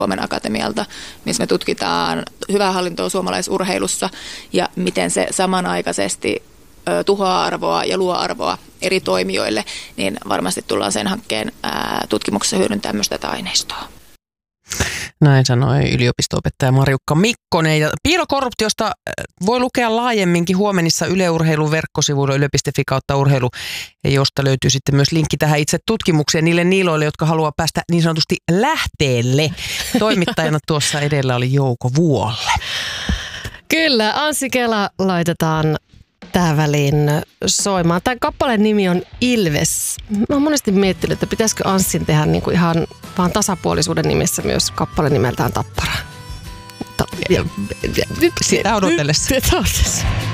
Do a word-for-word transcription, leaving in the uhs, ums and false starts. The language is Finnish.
Suomen Akatemialta, missä me tutkitaan hyvää hallintoa suomalaisurheilussa ja miten se samanaikaisesti ö, tuhoaa arvoa ja luo arvoa eri toimijoille, niin varmasti tullaan sen hankkeen ää, tutkimuksessa hyödyntämään myös tätä aineistoa. Näin sanoi yliopisto-opettaja Marjukka Mikkonen. Ja piilokorruptiosta voi lukea laajemminkin huomenissa Yle Urheilun verkkosivuilla yle piste fi kautta urheilu, josta löytyy sitten myös linkki tähän itse tutkimukseen niille niiloille, jotka haluaa päästä niin sanotusti lähteelle. Toimittajana tuossa edellä oli Jouko Vuolle. Kyllä, Anssi Kela laitetaan tähän väliin soimaan. Tämä kappaleen nimi on Ilves. Mä oon monesti miettinyt, että pitäisikö Anssin tehdä niin kuin ihan vaan tasapuolisuuden nimessä myös kappale nimeltään Tappara. Mutta sitä odotellessa.